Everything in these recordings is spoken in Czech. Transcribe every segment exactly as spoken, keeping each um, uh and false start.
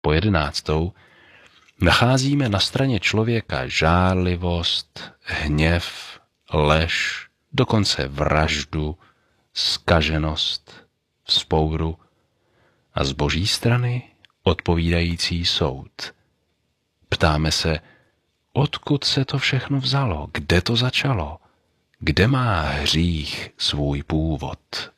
po jedenáctou, nacházíme na straně člověka žárlivost, hněv, lež, dokonce vraždu, zkaženost, vzpouru a z boží strany odpovídající soud. Ptáme se, odkud se to všechno vzalo, kde to začalo, kde má hřích svůj původ.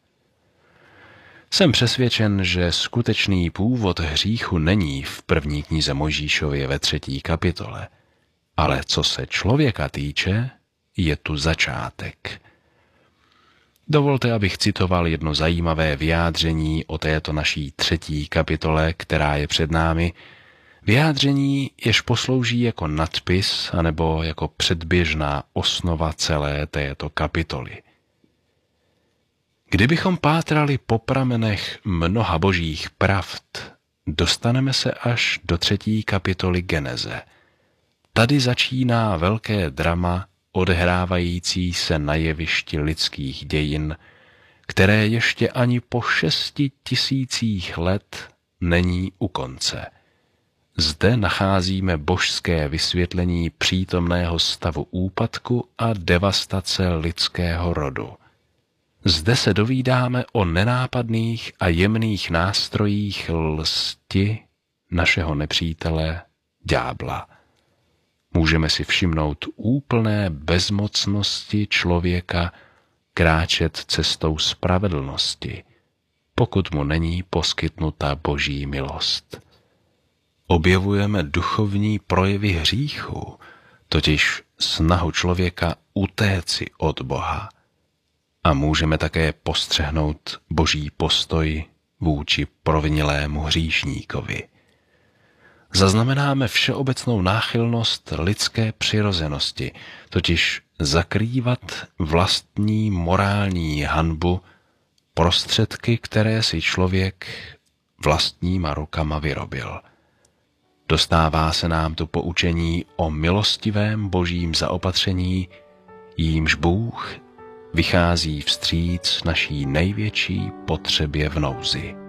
Jsem přesvědčen, že skutečný původ hříchu není v první knize Mojžíšově ve třetí kapitole, ale co se člověka týče, je tu začátek. Dovolte, abych citoval jedno zajímavé vyjádření o této naší třetí kapitole, která je před námi, vyjádření, jež poslouží jako nadpis anebo jako předběžná osnova celé této kapitoly. Kdybychom pátrali po pramenech mnoha božích pravd, dostaneme se až do třetí kapitoly Geneze. Tady začíná velké drama odehrávající se na jevišti lidských dějin, které ještě ani po šesti tisících let není u konce. Zde nacházíme božské vysvětlení přítomného stavu úpadku a devastace lidského rodu. Zde se dovídáme o nenápadných a jemných nástrojích lsti našeho nepřítele ďábla. Můžeme si všimnout úplné bezmocnosti člověka kráčet cestou spravedlnosti, pokud mu není poskytnuta boží milost. Objevujeme duchovní projevy hříchu, totiž snahu člověka utéci od Boha. A můžeme také postřehnout boží postoj vůči provinilému hříšníkovi. Zaznamenáme všeobecnou náchylnost lidské přirozenosti, totiž zakrývat vlastní morální hanbu prostředky, které si člověk vlastníma rukama vyrobil. Dostává se nám tu poučení o milostivém božím zaopatření, jímž Bůh vychází vstříc naší největší potřebě v nouzi.